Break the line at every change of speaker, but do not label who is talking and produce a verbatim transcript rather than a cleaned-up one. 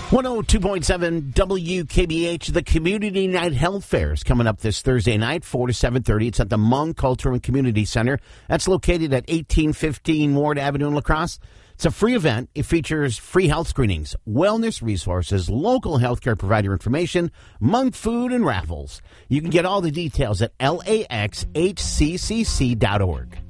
one oh two point seven W K B H, the Community Night Health Fair is coming up this Thursday night, four to seven thirty. It's at the Hmong Culture and Community Center. That's located at eighteen fifteen Ward Avenue in La Crosse. It's a free event. It features free health screenings, wellness resources, local healthcare provider information, Hmong food, and raffles. You can get all the details at L A X H C C C dot org.